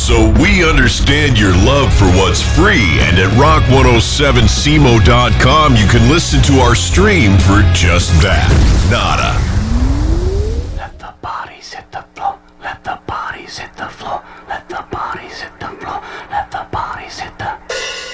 So we understand your love for what's free, and at rock107cmo.com you can listen to our stream for just that. Nada. Let the bodies hit the floor. Let the bodies hit the floor.